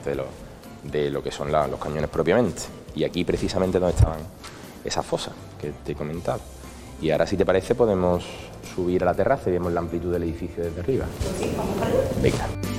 parte de lo que son los cañones propiamente. Y aquí precisamente donde estaban esas fosas que te he comentado. Y ahora, si te parece, podemos subir a la terraza y vemos la amplitud del edificio desde arriba. Sí, vamos para allá. Venga.